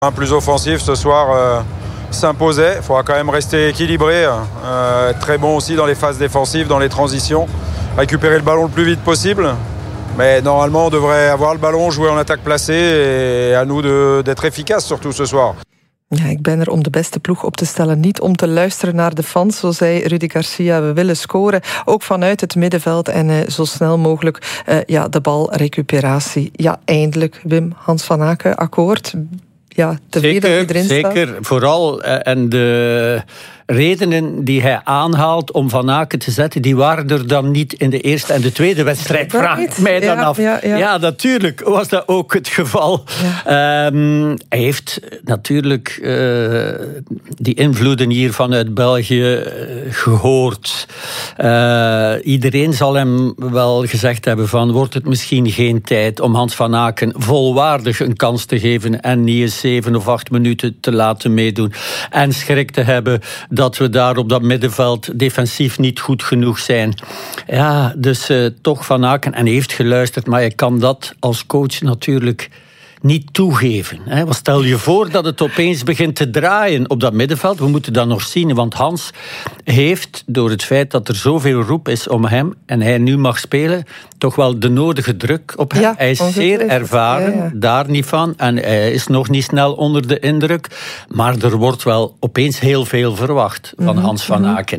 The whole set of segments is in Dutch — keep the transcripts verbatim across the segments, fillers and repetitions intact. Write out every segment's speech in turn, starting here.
Un plus offensif ce soir euh, s'imposait. Il faudra quand même rester équilibré, euh, être très bon aussi dans les phases défensives, dans les transitions, récupérer le ballon le plus vite possible. Mais normalement, on devrait avoir le ballon, jouer en attaque placée et à nous de, d'être efficaces surtout ce soir. Ja, ik ben er om de beste ploeg op te stellen, niet om te luisteren naar de fans. Zo zei Rudy Garcia, we willen scoren, ook vanuit het middenveld en uh, zo snel mogelijk uh, ja, de balrecuperatie. Ja, eindelijk, Wim, Hans van Aken, akkoord. Ja, tevreden zeker, iedereen staat. Zeker, vooral uh, en de redenen die hij aanhaalt om Van Aken te zetten, die waren er dan niet in de eerste en de tweede wedstrijd. Vraag ik mij dan ja, af. Ja, ja. ja, natuurlijk was dat ook het geval. Ja. Um, hij heeft natuurlijk uh, die invloeden hier vanuit België uh, gehoord. Uh, iedereen zal hem wel gezegd hebben van, wordt het misschien geen tijd om Hans van Aken volwaardig een kans te geven en niet eens zeven of acht minuten te laten meedoen. En schrik te hebben dat we daar op dat middenveld defensief niet goed genoeg zijn. Ja, dus uh, toch Van Aken, en hij heeft geluisterd, maar je kan dat als coach natuurlijk niet toegeven. Hè. Wat stel je voor dat het opeens begint te draaien op dat middenveld? We moeten dat nog zien, want Hans heeft, door het feit dat er zoveel roep is om hem en hij nu mag spelen, toch wel de nodige druk op hem. Ja, hij is zeer ervaren, ja, ja. daar niet van. En hij is nog niet snel onder de indruk. Maar er wordt wel opeens heel veel verwacht van mm-hmm. Hans van Aken.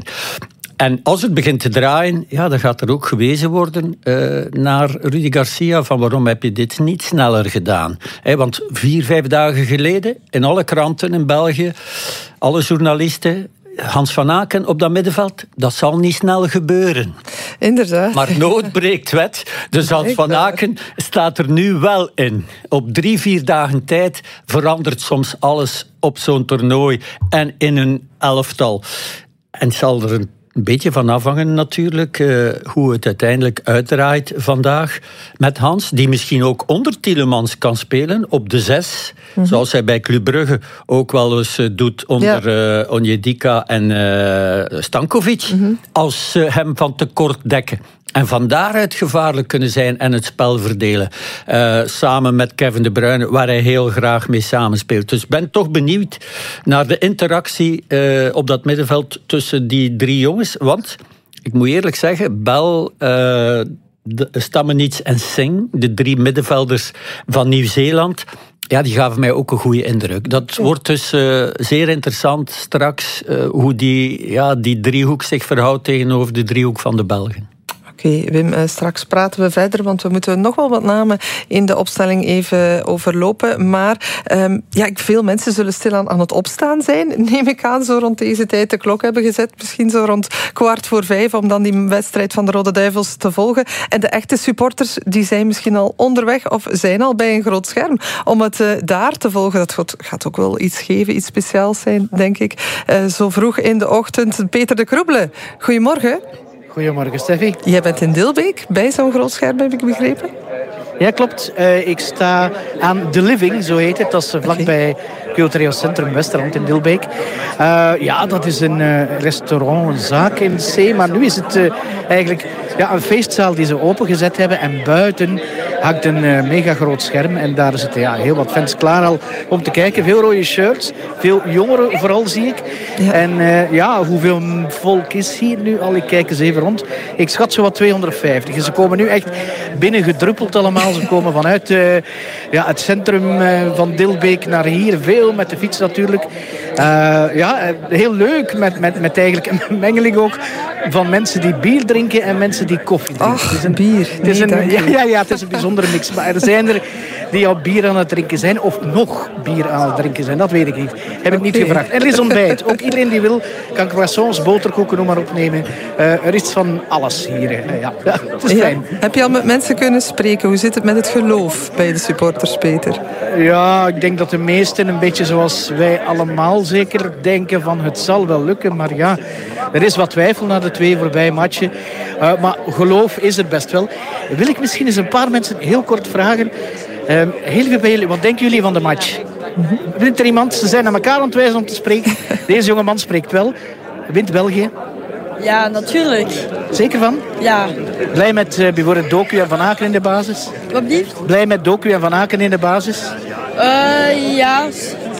En als het begint te draaien, ja, dan gaat er ook gewezen worden uh, naar Rudy Garcia van waarom heb je dit niet sneller gedaan. He, want vier, vijf dagen geleden, in alle kranten in België, alle journalisten, Hans van Aken op dat middenveld, dat zal niet snel gebeuren. Inderdaad. Maar nood breekt wet. Dus Hans van Aken staat er nu wel in. Op drie, vier dagen tijd verandert soms alles op zo'n toernooi en in een elftal. En het zal er een Een beetje van afhangen natuurlijk, uh, hoe het uiteindelijk uitdraait vandaag met Hans, die misschien ook onder Tielemans kan spelen op de zes, mm-hmm. zoals hij bij Club Brugge ook wel eens uh, doet onder ja. uh, Onyedika en uh, Stankovic, mm-hmm. als ze uh, hem van tekort dekken. En van daaruit gevaarlijk kunnen zijn en het spel verdelen. Uh, samen met Kevin De Bruyne, waar hij heel graag mee samenspeelt. Dus ik ben toch benieuwd naar de interactie uh, op dat middenveld tussen die drie jongens. Want, ik moet eerlijk zeggen, Bell, uh, Stammenits en Singh, de drie middenvelders van Nieuw-Zeeland, ja, die gaven mij ook een goede indruk. Dat ja. wordt dus uh, zeer interessant straks, uh, hoe die, ja, die driehoek zich verhoudt tegenover de driehoek van de Belgen. Oké, okay, Wim, uh, straks praten we verder, want we moeten nog wel wat namen in de opstelling even overlopen. Maar um, ja, veel mensen zullen stilaan aan het opstaan zijn, neem ik aan, zo rond deze tijd de klok hebben gezet. Misschien zo rond kwart voor vijf, om dan die wedstrijd van de Rode Duivels te volgen. En de echte supporters, die zijn misschien al onderweg of zijn al bij een groot scherm om het uh, daar te volgen. Dat gaat ook wel iets geven, iets speciaals zijn, denk ik. Uh, zo vroeg in de ochtend. Peter de Kroebele, goedemorgen. Goedemorgen, Steffi. Jij bent in Dilbeek, bij zo'n groot scherm, heb ik begrepen? Ja, klopt. Uh, ik sta aan The Living, zo heet het. Dat is vlakbij okay. Cultureel Centrum Westerland in Dilbeek. Uh, ja, dat is een uh, restaurant, een zaak in C. Maar nu is het uh, eigenlijk ja, een feestzaal die ze opengezet hebben. En buiten hangt een uh, mega groot scherm. En daar zitten ja, heel wat fans klaar al om te kijken. Veel rode shirts, veel jongeren vooral zie ik. Ja. En uh, ja, hoeveel volk is hier nu al? Ik kijk eens even rond. Ik schat zo wat tweehonderdvijftig. En ze komen nu echt binnengedruppeld allemaal. Ze komen vanuit uh, ja, het centrum uh, van Dilbeek naar hier. Veel met de fiets natuurlijk. Uh, ja, heel leuk. Met, met, met eigenlijk een mengeling ook van mensen die bier drinken en mensen die koffie drinken. Ach, het is een bier. Het is nee, een, ja, ja, ja, het is een bijzondere mix. Maar er zijn er die al bier aan het drinken zijn of nog bier aan het drinken zijn. Dat weet ik niet. Heb ik okay. niet gevraagd. En er is ontbijt. Ook iedereen die wil kan croissants, boterkoeken, noem maar opnemen. Uh, er is van alles hier. Uh, ja. ja, het is ja. fijn. Heb je al met mensen kunnen spreken? Hoe zit het met het geloof bij de supporters, Peter? Ja, ik denk dat de meesten een beetje zoals wij allemaal zeker denken van het zal wel lukken. Maar ja, er is wat twijfel na de twee voorbije matchen. Uh, maar geloof is er best wel. Wil ik misschien eens een paar mensen heel kort vragen. Uh, heel veel bij jullie, wat denken jullie van de match? Mm-hmm. Wint er iemand? Ze zijn naar elkaar aan het wijzen om te spreken. Deze jongeman spreekt wel. Wint België? Ja, natuurlijk. Zeker van? Ja. Blij met uh, bijvoorbeeld Doku en Van Aken in de basis? Wat blieft? Blij met Doku en Van Aken in de basis? Uh, ja,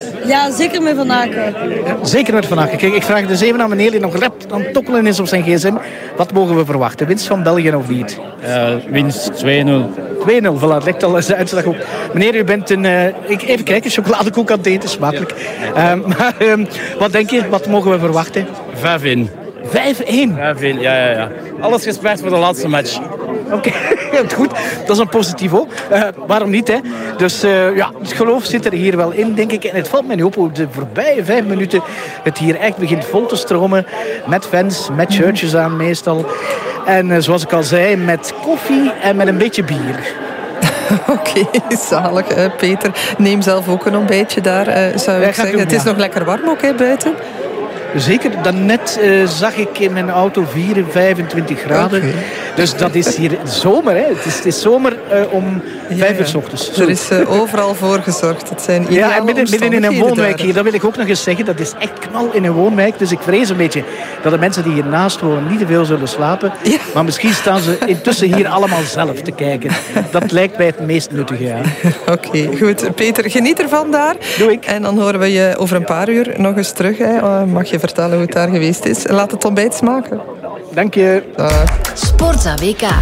Ja, zeker met Van Aken. Ja, zeker met Van Aken. Kijk, ik vraag dus even aan meneer die nog rap aan het tokkelen is op zijn gsm. Wat mogen we verwachten? Winst van België of niet? Uh, winst twee nul. twee nul, voilà, dat lijkt al eens de uitslag op. Meneer, u bent een... Uh, ik, even kijken, chocoladekoek aan het eten, smakelijk. Uh, maar uh, wat denk je, wat mogen we verwachten? vijf één. vijf één? vijf één, ja, ja, ja. Alles gespaard voor de laatste match. Oké, okay. Goed. Dat is een positivo. Uh, waarom niet, hè? Dus uh, ja, het geloof zit er hier wel in, denk ik. En het valt mij nu op hoe de voorbije vijf minuten het hier echt begint vol te stromen. Met fans, met shirtjes aan meestal. En uh, zoals ik al zei, met koffie en met een beetje bier. Oké, okay, zalig. Uh, Peter, neem zelf ook een ontbijtje daar, uh, zou ik zeggen. Doen, het is ja. nog lekker warm ook, hè, buiten. Zeker, daarnet uh, zag ik in mijn auto vierentwintig, vijfentwintig graden. Okay. Dus dat is hier zomer, hè. Het is, het is zomer uh, om vijf uur 's ochtends. Er is uh, overal voor gezorgd. Het zijn ideale ja, midden, midden in een woonwijk daar. hier, dat wil ik ook nog eens zeggen. Dat is echt knal in een woonwijk. Dus ik vrees een beetje dat de mensen die hiernaast wonen niet te veel zullen slapen. Ja. Maar misschien staan ze intussen hier allemaal zelf te kijken. Dat lijkt mij het meest nuttige, ja. Oké, okay, goed. Peter, geniet ervan daar. Doe ik. En dan horen we je over een paar uur nog eens terug. Hè. Uh, mag je vertellen hoe het daar geweest is? Laat het ontbijt smaken. Dank je. Uh. Sportza W K.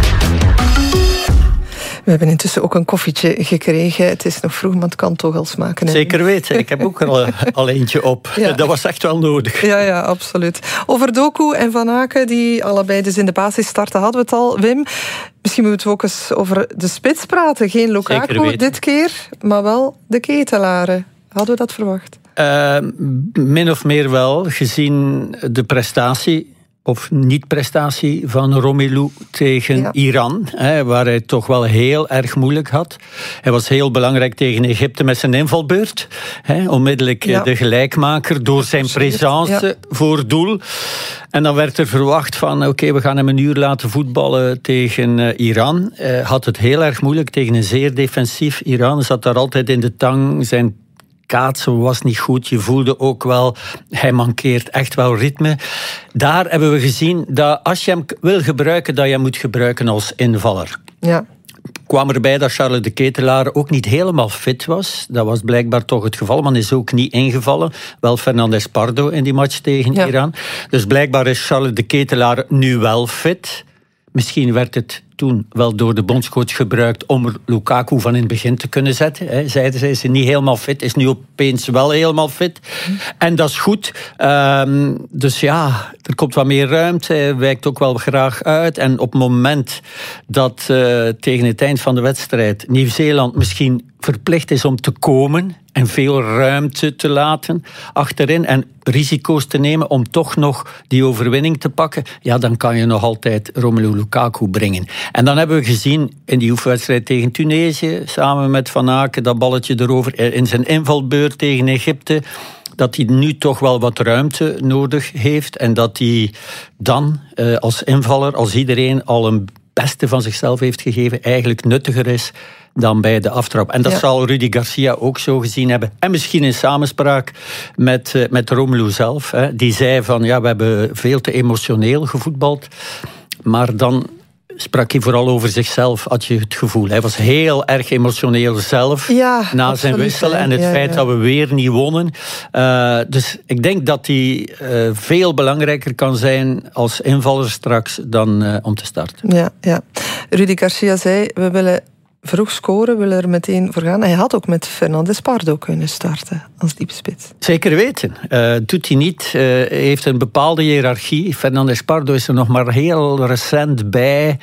We hebben intussen ook een koffietje gekregen. Het is nog vroeg, maar het kan toch al smaken. Hè? Zeker weten. Ik heb ook al, al eentje op. Ja. Dat was echt wel nodig. Ja, ja, absoluut. Over Doku en Van Aken, die allebei dus in de basis starten, hadden we het al. Wim, misschien moeten we ook eens over de spits praten. Geen Lukaku dit keer, maar wel de Ketelaren. Hadden we dat verwacht? Uh, min of meer wel, gezien de prestatie of niet-prestatie van Romelu tegen ja. Iran, hè, waar hij toch wel heel erg moeilijk had. Hij was heel belangrijk tegen Egypte met zijn invalbeurt. Hè, onmiddellijk ja. de gelijkmaker door zijn présence ja. voor doel. En dan werd er verwacht van, oké, okay, we gaan hem een uur laten voetballen tegen uh, Iran. Hij had het heel erg moeilijk tegen een zeer defensief Iran. Zat daar altijd in de tang, zijn kaatsen was niet goed. Je voelde ook wel, hij mankeert echt wel ritme. Daar hebben we gezien dat als je hem wil gebruiken, dat je hem moet gebruiken als invaller. Ja. Kwam erbij dat Charles de Ketelaere ook niet helemaal fit was. Dat was blijkbaar toch het geval, maar is ook niet ingevallen. Wel Fernandes Pardo in die match tegen ja. Iran. Dus blijkbaar is Charles de Ketelaere nu wel fit. Misschien werd het toen wel door de bondscoach gebruikt om Lukaku van in het begin te kunnen zetten. He, zeiden ze, is hij niet helemaal fit, is nu opeens wel helemaal fit. Mm. En dat is goed. Um, dus ja, er komt wat meer ruimte. Hij wijkt ook wel graag uit. En op het moment dat uh, tegen het eind van de wedstrijd Nieuw-Zeeland misschien verplicht is om te komen en veel ruimte te laten achterin en risico's te nemen om toch nog die overwinning te pakken, ja, dan kan je nog altijd Romelu Lukaku brengen. En dan hebben we gezien in die oefenwedstrijd tegen Tunesië, samen met Van Aken, dat balletje erover, in zijn invalbeurt tegen Egypte, dat hij nu toch wel wat ruimte nodig heeft en dat hij dan eh, als invaller, als iedereen al een beste van zichzelf heeft gegeven, eigenlijk nuttiger is dan bij de aftrap. En dat ja. zal Rudi Garcia ook zo gezien hebben. En misschien in samenspraak met, uh, met Romelu zelf. Hè. Die zei van, ja, we hebben veel te emotioneel gevoetbald. Maar dan sprak hij vooral over zichzelf, had je het gevoel. Hij was heel erg emotioneel zelf ja, na absoluut, zijn wisselen. En het ja, feit ja. dat we weer niet wonnen. Uh, dus ik denk dat hij uh, veel belangrijker kan zijn als invaller straks dan uh, om te starten. Ja, ja. Rudi Garcia zei, we willen vroeg scoren, willen er meteen voor gaan. Hij had ook met Fernandes Pardo kunnen starten als diepspits. Zeker weten. Uh, doet hij niet. Uh, hij heeft een bepaalde hiërarchie. Fernandes Pardo is er nog maar heel recent bij.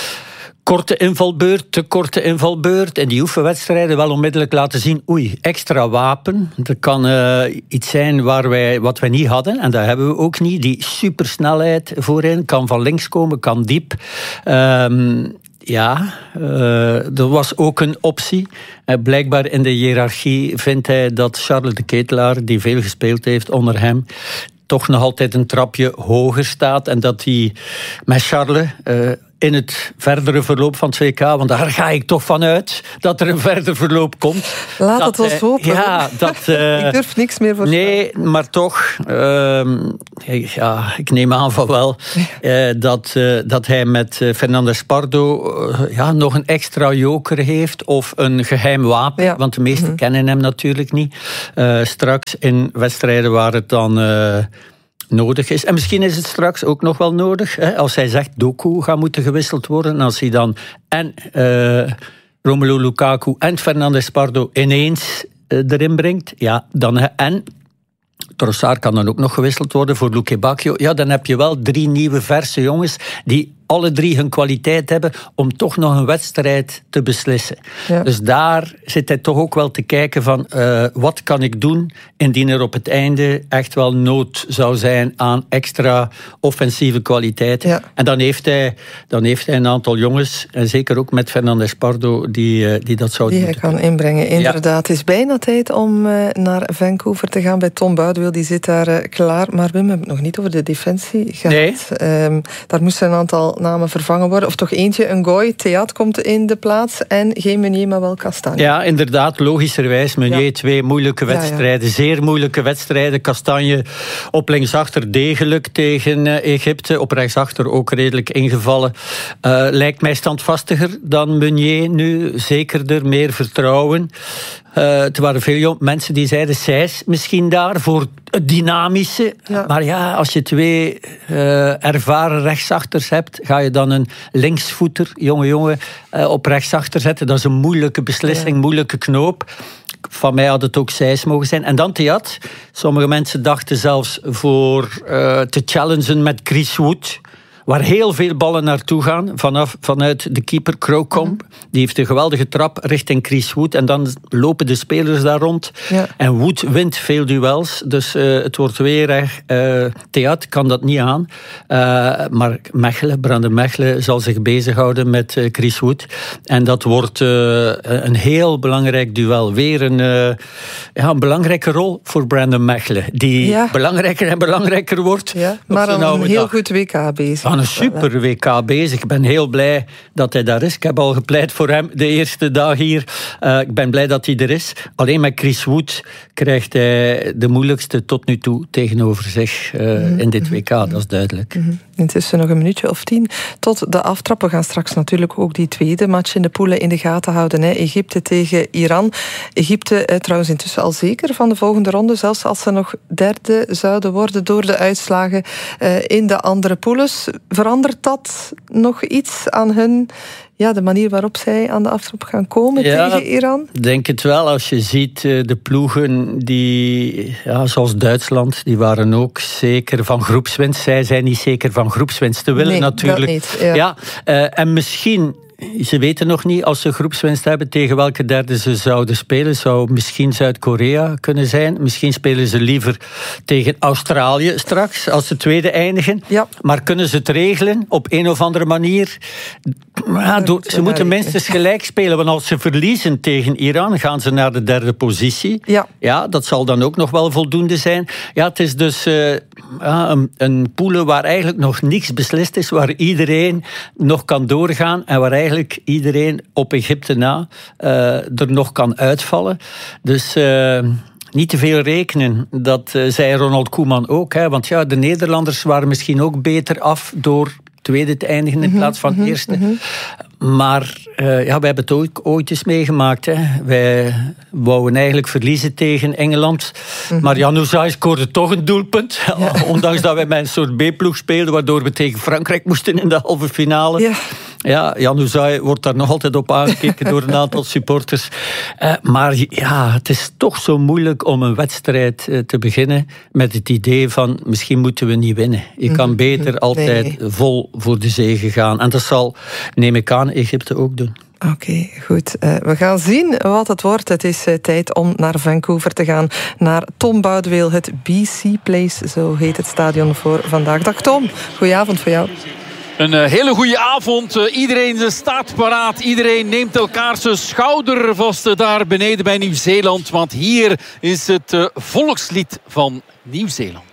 Korte invalbeurt, te korte invalbeurt. En die oefenwedstrijden wel onmiddellijk laten zien, oei, extra wapen. Dat kan uh, iets zijn waar wij, wat wij niet hadden. En dat hebben we ook niet. Die supersnelheid voorin. Kan van links komen, kan diep. Um, Ja, uh, dat was ook een optie. Uh, blijkbaar in de hiërarchie vindt hij dat Charles de Ketelaere, die veel gespeeld heeft onder hem, toch nog altijd een trapje hoger staat. En dat hij met Charles uh, in het verdere verloop van het W K, want daar ga ik toch vanuit dat er een verder verloop komt. Laat dat, het ons hopen. Ja, dat, uh, ik durf niks meer voor. Nee, maar toch, uh, ja, ik neem aan van wel uh, dat, uh, dat hij met uh, Fernandes Pardo uh, ja, nog een extra joker heeft of een geheim wapen, ja. want de meesten mm-hmm. kennen hem natuurlijk niet. Uh, straks in wedstrijden waar het dan uh, nodig is. En misschien is het straks ook nog wel nodig, hè, als hij zegt Doku gaat moeten gewisseld worden, en als hij dan en uh, Romelu Lukaku en Fernandes Pardo ineens uh, erin brengt, ja, dan en Trossard kan dan ook nog gewisseld worden voor Luque Bacchio. Ja, dan heb je wel drie nieuwe verse jongens die alle drie hun kwaliteit hebben om toch nog een wedstrijd te beslissen. Ja. Dus daar zit hij toch ook wel te kijken van uh, wat kan ik doen indien er op het einde echt wel nood zou zijn aan extra offensieve kwaliteiten. Ja. En dan heeft, hij, dan heeft hij een aantal jongens, en zeker ook met Fernandes Pardo, die, uh, die dat zouden Die hij kan kunnen inbrengen. Inderdaad, ja. Het is bijna tijd om uh, naar Vancouver te gaan bij Tom Boudewil. Die zit daar uh, klaar. Maar Wim, we hebben het nog niet over de defensie gehad. Nee. Um, daar moesten een aantal namen vervangen worden. Of toch eentje, een gooi. Theat komt in de plaats. En geen Meunier, maar wel Kastanje. Ja, inderdaad. Logischerwijs. Meunier, ja. twee moeilijke wedstrijden. Ja, ja. Zeer moeilijke wedstrijden. Kastanje op linksachter degelijk tegen uh, Egypte. Op rechtsachter ook redelijk ingevallen. Uh, lijkt mij standvastiger dan Meunier nu. Zekerder, meer vertrouwen. Uh, er waren veel mensen die zeiden Sijs misschien daar voor het dynamische. Ja. Maar ja, als je twee uh, ervaren rechtsachters hebt, ga je dan een linksvoeter, jonge jongen, uh, op rechtsachter zetten. Dat is een moeilijke beslissing, ja. moeilijke knoop. Van mij had het ook Sijs mogen zijn. En dan Theat. Sommige mensen dachten zelfs voor uh, te challengen met Chris Wood, waar heel veel ballen naartoe gaan, vanaf, vanuit de keeper Krokkomb. Mm-hmm. Die heeft een geweldige trap richting Chris Wood. En dan lopen de spelers daar rond. Ja. En Wood wint veel duels. Dus uh, het wordt weer erg. Uh, Theat kan dat niet aan. Uh, maar Mechelen, Brandon Mechelen, zal zich bezighouden met uh, Chris Wood. En dat wordt uh, een heel belangrijk duel. Weer een, uh, ja, een belangrijke rol voor Brandon Mechelen. Die ja. belangrijker en belangrijker wordt. Ja, maar een, een heel dag. goed W K bezig. Een super W K bezig. Ik ben heel blij dat hij daar is. Ik heb al gepleit voor hem de eerste dag hier. Uh, ik ben blij dat hij er is. Alleen met Chris Wood krijgt hij de moeilijkste tot nu toe tegenover zich uh, mm-hmm. in dit W K. Dat is duidelijk. Mm-hmm. Intussen nog een minuutje of tien tot de aftrap. We gaan straks natuurlijk ook die tweede match in de poelen in de gaten houden. Hè. Egypte tegen Iran. Egypte eh, trouwens intussen al zeker van de volgende ronde. Zelfs als ze nog derde zouden worden door de uitslagen eh, in de andere poules. Verandert dat nog iets aan hun, ja, de manier waarop zij aan de aftrap gaan komen ja, tegen Iran? Ik denk het wel. Als je ziet de ploegen die, ja, zoals Duitsland, die waren ook zeker van groepswinst. Zij zijn niet zeker van groepswinst te willen, nee, natuurlijk. Dat niet, ja. Ja, uh, en misschien, ze weten nog niet, als ze groepswinst hebben, tegen welke derde ze zouden spelen. Zou misschien Zuid-Korea kunnen zijn. Misschien spelen ze liever tegen Australië straks, als ze tweede eindigen. Ja. Maar kunnen ze het regelen op een of andere manier? Ja, door, ze moeten minstens gelijk spelen, want als ze verliezen tegen Iran, gaan ze naar de derde positie. Ja, ja dat zal dan ook nog wel voldoende zijn. Ja, het is dus uh, ja, een, een poele waar eigenlijk nog niks beslist is, waar iedereen nog kan doorgaan en waar eigenlijk iedereen op Egypte na uh, er nog kan uitvallen. Dus Uh, niet te veel rekenen, dat uh, zei Ronald Koeman ook. Hè, want ja, de Nederlanders waren misschien ook beter af door tweede te eindigen in plaats van mm-hmm, eerste. Mm-hmm. Maar uh, ja, wij hebben het ook ooit eens meegemaakt. Hè. Wij wouden eigenlijk verliezen tegen Engeland. Mm-hmm. Maar Januzaj scoorde toch een doelpunt. Ja. Ondanks dat wij met een soort B-ploeg speelden, waardoor we tegen Frankrijk moesten in de halve finale. Ja. Ja, Januzaj wordt daar nog altijd op aangekeken door een aantal supporters. Uh, maar ja, het is toch zo moeilijk om een wedstrijd uh, te beginnen met het idee van misschien moeten we niet winnen. Je kan beter altijd nee. vol voor de zege gaan. En dat zal, neem ik aan, Egypte ook doen. Oké, okay, goed. Uh, we gaan zien wat het wordt. Het is uh, tijd om naar Vancouver te gaan. Naar Tom Boudewil, het B C Place, zo heet het stadion voor vandaag. Dag Tom, goedenavond voor jou. Een uh, hele goede avond. Uh, iedereen staat paraat. Iedereen neemt elkaar zijn schouder vast uh, daar beneden bij Nieuw-Zeeland. Want hier is het uh, volkslied van Nieuw-Zeeland.